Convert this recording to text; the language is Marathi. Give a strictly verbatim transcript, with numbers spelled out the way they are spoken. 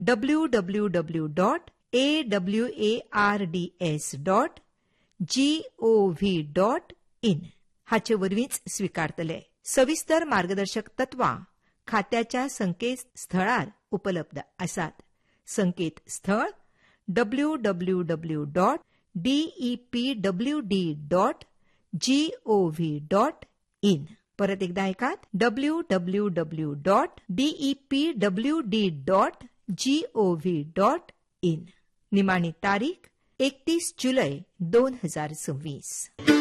W W W dot A W A R D S dot G O V dot in हाचे वरवींच स्वीकारतले. सविस्तर मार्गदर्शक तत्वां खात्याच्या संकेतस्थळार उपलब्ध आसात. संकेतस्थळ W W W dot D E P W D dot G O V dot in. परत एकदा ऐकात W W W dot D E P W D dot G O V dot in. निमाणी तारीख एकतीस जुलै दोन हजार सव्वीस.